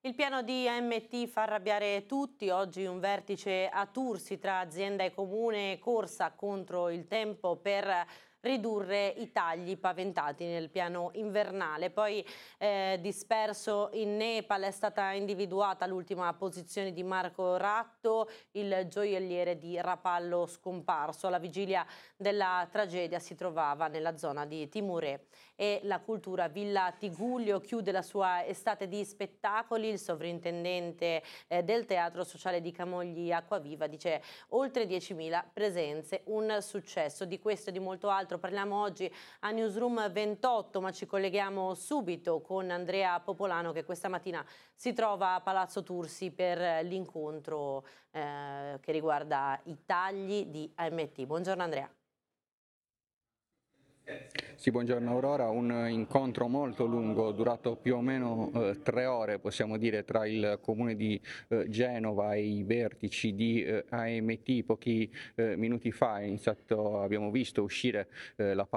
Il piano di AMT fa arrabbiare tutti. Oggi un vertice a Tursi tra azienda e comune, corsa contro il tempo per ridurre i tagli paventati nel piano invernale. Poi disperso in Nepal è stata individuata l'ultima posizione di Marco Ratto, il gioielliere di Rapallo scomparso. Alla vigilia della tragedia si trovava nella zona di Timuré. E la cultura Villa Tigullio chiude la sua estate di spettacoli. Il sovrintendente del Teatro Sociale di Camogli Acquaviva dice oltre 10.000 presenze, un successo. Di questo e di molto altro parliamo oggi a Newsroom 28, ma ci colleghiamo subito con Andrea Popolano che questa mattina si trova a Palazzo Tursi per l'incontro che riguarda i tagli di AMT. Buongiorno Andrea. Sì, buongiorno Aurora, un incontro molto lungo, durato più o meno 3 ore, possiamo dire, tra il comune di Genova e i vertici di AMT. Pochi minuti fa abbiamo visto uscire la